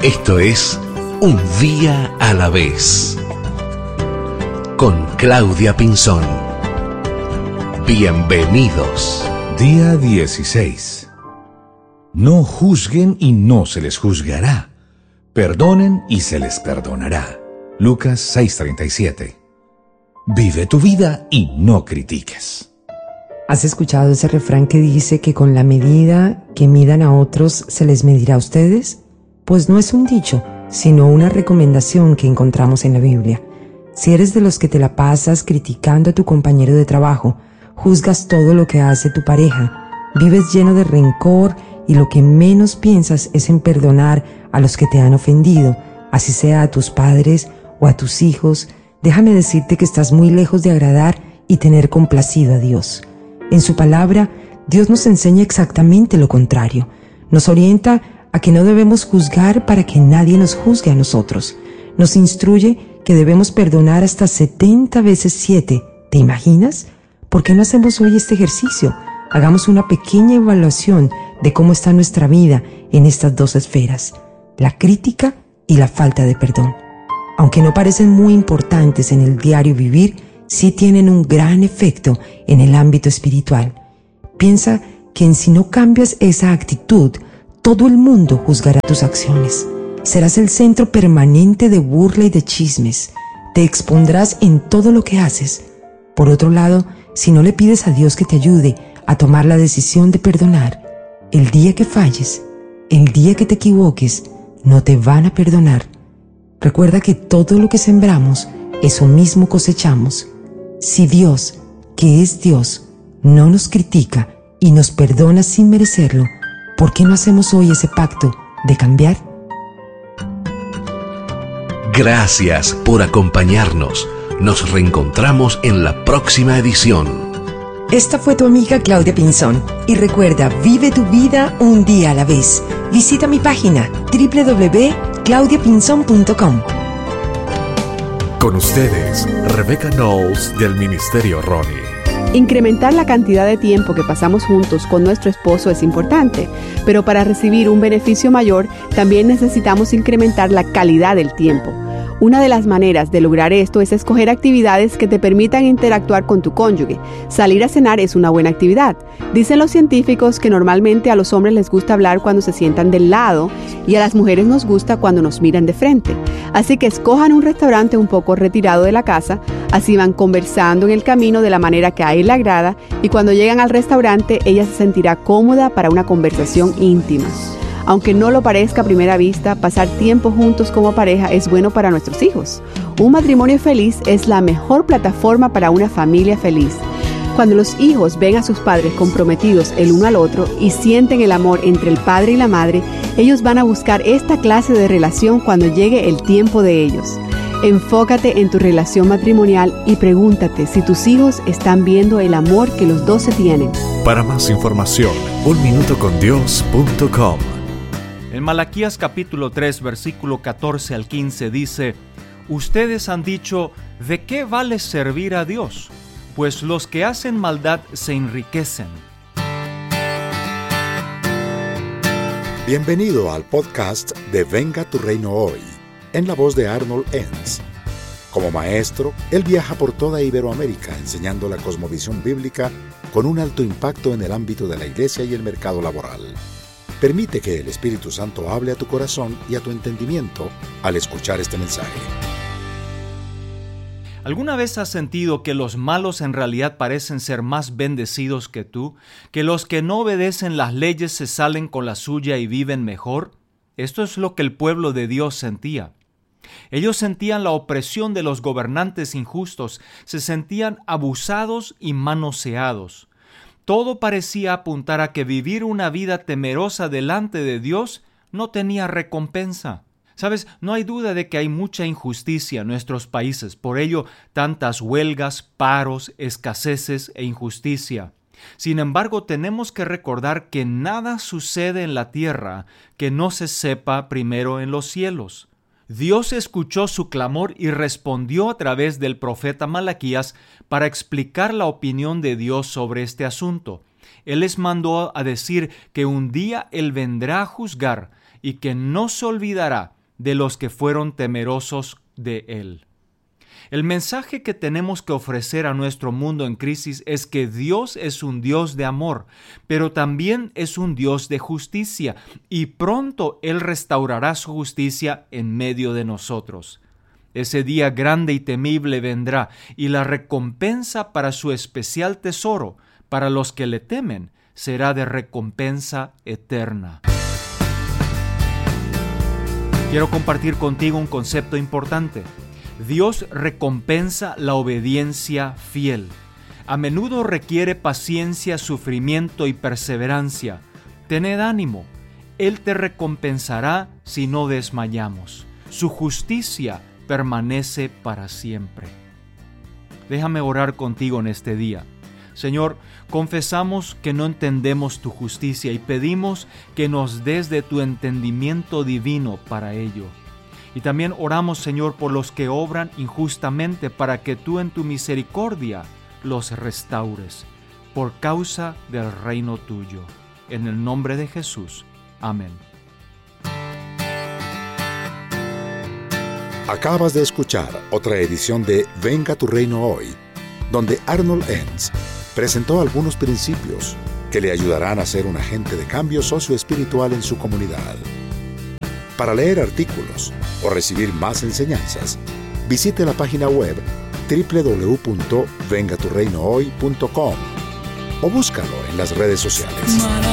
Esto es Un Día a la Vez, con Claudia Pinzón. Bienvenidos. Día 16. No juzguen y no se les juzgará. Perdonen y se les perdonará. Lucas 6:37. Vive tu vida y no critiques. ¿Has escuchado ese refrán que dice que con la medida que midan a otros se les medirá a ustedes? Pues no es un dicho, sino una recomendación que encontramos en la Biblia. Si eres de los que te la pasas criticando a tu compañero de trabajo, juzgas todo lo que hace tu pareja, vives lleno de rencor y lo que menos piensas es en perdonar a los que te han ofendido, así sea a tus padres o a tus hijos, déjame decirte que estás muy lejos de agradar y tener complacido a Dios. En su palabra, Dios nos enseña exactamente lo contrario. Nos orienta a que no debemos juzgar para que nadie nos juzgue a nosotros. Nos instruye que debemos perdonar hasta 70 veces 7. ¿Te imaginas? ¿Por qué no hacemos hoy este ejercicio? Hagamos una pequeña evaluación de cómo está nuestra vida en estas dos esferas, la crítica y la falta de perdón. Aunque no parecen muy importantes en el diario vivir, sí tienen un gran efecto en el ámbito espiritual. Piensa que si no cambias esa actitud, todo el mundo juzgará tus acciones. Serás el centro permanente de burla y de chismes. Te expondrás en todo lo que haces. Por otro lado, si no le pides a Dios que te ayude a tomar la decisión de perdonar, el día que falles, el día que te equivoques, no te van a perdonar. Recuerda que todo lo que sembramos, eso mismo cosechamos. Si Dios, que es Dios, no nos critica y nos perdona sin merecerlo, ¿por qué no hacemos hoy ese pacto de cambiar? Gracias por acompañarnos. Nos reencontramos en la próxima edición. Esta fue tu amiga Claudia Pinzón. Y recuerda, vive tu vida un día a la vez. Visita mi página www.claudiapinzon.com. Con ustedes, Rebecca Knowles del Ministerio Ronnie. Incrementar la cantidad de tiempo que pasamos juntos con nuestro esposo es importante, pero para recibir un beneficio mayor, también necesitamos incrementar la calidad del tiempo. Una de las maneras de lograr esto es escoger actividades que te permitan interactuar con tu cónyuge. Salir a cenar es una buena actividad. Dicen los científicos que normalmente a los hombres les gusta hablar cuando se sientan del lado y a las mujeres nos gusta cuando nos miran de frente. Así que escojan un restaurante un poco retirado de la casa, así van conversando en el camino de la manera que a él le agrada y cuando llegan al restaurante ella se sentirá cómoda para una conversación íntima. Aunque no lo parezca a primera vista, pasar tiempo juntos como pareja es bueno para nuestros hijos. Un matrimonio feliz es la mejor plataforma para una familia feliz. Cuando los hijos ven a sus padres comprometidos el uno al otro y sienten el amor entre el padre y la madre, ellos van a buscar esta clase de relación cuando llegue el tiempo de ellos. Enfócate en tu relación matrimonial y pregúntate si tus hijos están viendo el amor que los dos se tienen. Para más información, unminutocondios.com. En Malaquías capítulo 3, versículo 14 al 15 dice: Ustedes han dicho, ¿de qué vale servir a Dios? Pues los que hacen maldad se enriquecen. Bienvenido al podcast de Venga tu Reino Hoy, en la voz de Arnold Enns. Como maestro, él viaja por toda Iberoamérica enseñando la cosmovisión bíblica con un alto impacto en el ámbito de la iglesia y el mercado laboral. Permite que el Espíritu Santo hable a tu corazón y a tu entendimiento al escuchar este mensaje. ¿Alguna vez has sentido que los malos en realidad parecen ser más bendecidos que tú? ¿Que los que no obedecen las leyes se salen con la suya y viven mejor? Esto es lo que el pueblo de Dios sentía. Ellos sentían la opresión de los gobernantes injustos, se sentían abusados y manoseados. Todo parecía apuntar a que vivir una vida temerosa delante de Dios no tenía recompensa. ¿Sabes? No hay duda de que hay mucha injusticia en nuestros países, por ello tantas huelgas, paros, escaseces e injusticia. Sin embargo, tenemos que recordar que nada sucede en la tierra que no se sepa primero en los cielos. Dios escuchó su clamor y respondió a través del profeta Malaquías para explicar la opinión de Dios sobre este asunto. Él les mandó a decir que un día Él vendrá a juzgar y que no se olvidará de los que fueron temerosos de Él. El mensaje que tenemos que ofrecer a nuestro mundo en crisis es que Dios es un Dios de amor, pero también es un Dios de justicia, y pronto Él restaurará su justicia en medio de nosotros. Ese día grande y temible vendrá, y la recompensa para su especial tesoro, para los que le temen, será de recompensa eterna. Quiero compartir contigo un concepto importante. Dios recompensa la obediencia fiel. A menudo requiere paciencia, sufrimiento y perseverancia. Tened ánimo. Él te recompensará si no desmayamos. Su justicia permanece para siempre. Déjame orar contigo en este día. Señor, confesamos que no entendemos tu justicia y pedimos que nos des de tu entendimiento divino para ello. Y también oramos, Señor, por los que obran injustamente, para que tú en tu misericordia los restaures, por causa del reino tuyo. En el nombre de Jesús. Amén. Acabas de escuchar otra edición de Venga tu Reino Hoy, donde Arnold Enns presentó algunos principios que le ayudarán a ser un agente de cambio socioespiritual en su comunidad. Para leer artículos o recibir más enseñanzas, visite la página web www.vengaturreinohoy.com o búscalo en las redes sociales.